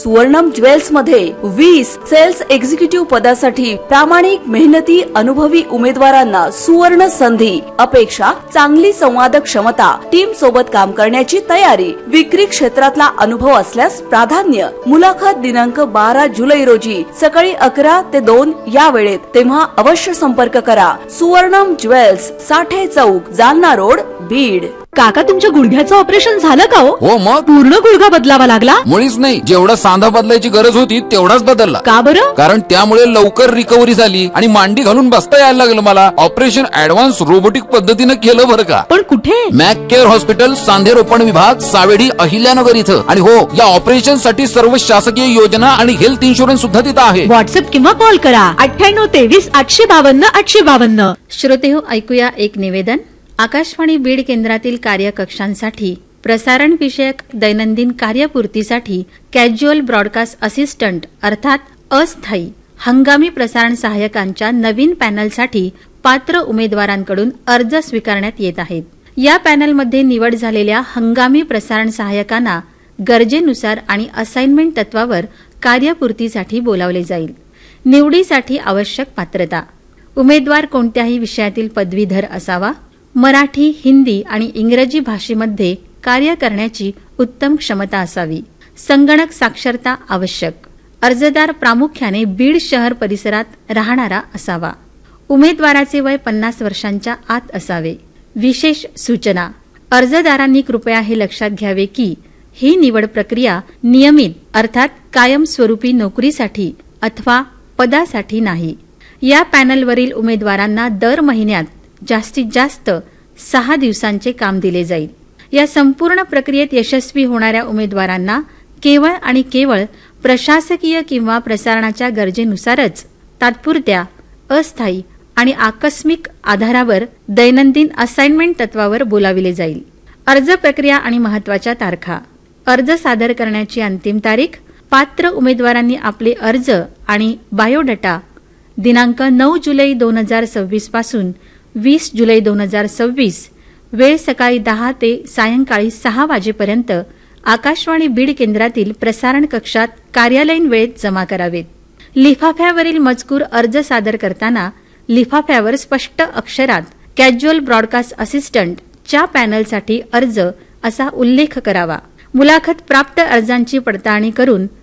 सुवर्णम jewels मध्ये 20 cells executive पदासाठी प्रामाणिक मेहनती अनुभवी उमेदवारांना सुवर्ण संधी. अपेक्षा चांगली संवाद क्षमता, टीम सोबत काम करण्याची तयारी, विक्री क्षेत्रातला अनुभव असल्यास प्राधान्य. मुलाखत दिनांक 12 जुलै रोजी सकाळी 11 ते 2 या वेळेत. तेव्हा अवश्य संपर्क करा. सुवर्णम ज्वेल्स, साठे चौक, जालना रोड, बीड. काका, तुमच्या गुडघ्याचं ऑपरेशन झालं का हो मग पूर्ण गुडघा बदलावा लागला? मुळीच नाही, जेवढा सांधा बदलायची गरज होती तेवढाच बदलला. का बरं? कारण त्यामुळे लवकर रिकव्हरी झाली आणि मांडी घालून बसता यायला लागलं मला. ऑपरेशन ऍडव्हान्स रोबोटिक पद्धतीने केलं बरं का. पण कुठे? मॅक केअर हॉस्पिटल, सांधे रोपण विभाग, सावेडी, अहिल्यानगर इथं. आणि हो, या ऑपरेशन साठी सर्व शासकीय योजना आणि हेल्थ इन्शुरन्स सुद्धा तिथं आहे. व्हॉट्सअप किंवा कॉल करा 9823 852 852. श्रोतेहो, ऐकूया एक निवेदन. आकाशवाणी बीड केंद्रातील कार्यकक्षांसाठी प्रसारण विषयक दैनंदिन कार्यपूर्तीसाठी कॅज्युअल ब्रॉडकास्ट असिस्टंट अर्थात अस्थायी हंगामी प्रसारण सहाय्यकांच्या नवीन पॅनलसाठी पात्र उमेदवारांकडून अर्ज स्वीकारण्यात येत आहेत. या पॅनलमध्ये निवड झालेल्या हंगामी प्रसारण सहाय्यकांना गरजेनुसार आणि असाइनमेंट तत्वावर कार्यपूर्तीसाठी बोलावले जाईल. निवडीसाठी आवश्यक पात्रता: उमेदवार कोणत्याही विषयातील पदवीधर असावा. मराठी, हिंदी आणि इंग्रजी भाषेमध्ये कार्य करण्याची उत्तम क्षमता असावी. संगणक साक्षरता आवश्यक. अर्जदार प्रामुख्याने बीड शहर परिसरात राहणारा असावा. उमेदवाराचे वय 50 वर्षांच्या आत असावे. विशेष सूचना: अर्जदारांनी कृपया हे लक्षात घ्यावे की ही निवड प्रक्रिया नियमित अर्थात कायमस्वरूपी नोकरीसाठी अथवा पदासाठी नाही. या पॅनलवरील उमेदवारांना दर महिन्यात जास्तीत जास्त 6 दिवसांचे काम दिले जाईल. या संपूर्ण प्रक्रियेत यशस्वी होणाऱ्या उमेदवारांना केवळ आणि केवळ प्रशासकीय किंवा प्रसारणाच्या गरजेनुसारच तात्पुरत्या, अस्थायी आणि आकस्मिक आधारावर दैनंदिन असाइनमेंट तत्वावर बोलाविले जाईल. अर्ज प्रक्रिया आणि महत्वाच्या तारखा: अर्ज सादर करण्याची अंतिम तारीख: पात्र उमेदवारांनी आपले अर्ज आणि बायोडाटा दिनांक 9 जुलै 2026 पासून 20 जुलै 2026, वेळ सकाळी 10 ते सायंकाळी 6 वाजेपर्यंत आकाशवाणी बीड केंद्रातील प्रसारण कक्षात कार्यालयीन वेळेत जमा करावेत. लिफाफ्यावरील मजकूर अर्ज सादर करताना लिफाफ्यावर स्पष्ट अक्षरात कॅज्युअल ब्रॉडकास्ट असिस्टंट च्या पॅनलसाठी अर्ज असा उल्लेख करावा. मुलाखत प्राप्त अर्जांची पडताळणी करून